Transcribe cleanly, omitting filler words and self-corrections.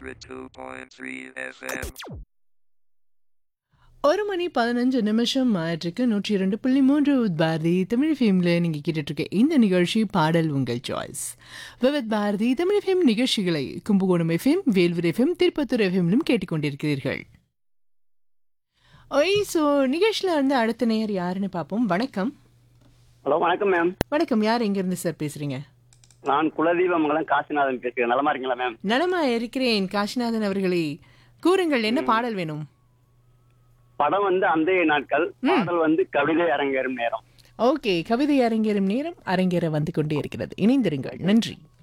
102.3 FM. 1:15 ஆயிட்டிருக்கு. 102.3 பாரதி தமிழ் ஃபிலிமில் நீங்கள் கேட்டுட்ருக்க இந்த நிகழ்ச்சி பாடல் உங்கள் சாய்ஸ். விவித் பாரதி தமிழ் ஃபிலிம் நிகழ்ச்சிகளை கும்பகோணம் எஃப்எம், வேல்வூர் எஃப்எம், திருப்பத்தூர் எஃப்எம்லும் கேட்டுக்கொண்டிருக்கிறீர்கள். ஸோ நிகழ்ச்சியில் வந்து அடுத்த நேயர் யாருன்னு பார்ப்போம். வணக்கம். ஹலோ, வணக்கம் மேம். வணக்கம். யார் எங்கேருந்து சார் பேசுகிறீங்க? நான் குலதீபமங்கலம் காசிநாதன் பேசுகிறேன். நலமா இருக்கீங்களா மேம்? நலமா இருக்கிறேன் காசிநாதன் அவர்களே. கூறுங்கள், என்ன பாடல் வேணும்? படம் வந்து அந்தைய நாட்கள், பாடல் வந்து கவிதை அரங்கேறும் நேரம். ஓகே, கவிதை அரங்கேறும் நேரம் அரங்கேற வந்து கொண்டே இருக்கிறது. இணைந்திருங்கள். நன்றி.